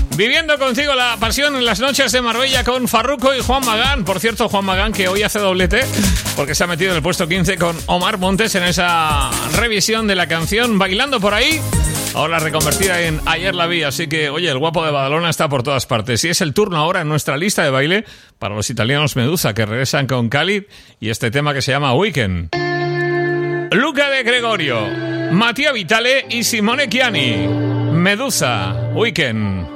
Viviendo contigo la pasión en las noches de Marbella con Farruko y Juan Magán. Por cierto, Juan Magán que hoy hace doblete porque se ha metido en el puesto 15 con Omar Montes en esa revisión de la canción Bailando por ahí. Ahora reconvertida en Ayer la vi, así que, oye, el guapo de Badalona está por todas partes. Y es el turno ahora en nuestra lista de baile para los italianos Medusa, que regresan con Khalid y este tema que se llama Weekend. Luca De Gregorio, Mattia Vitale y Simone Chiani. Medusa, Weekend.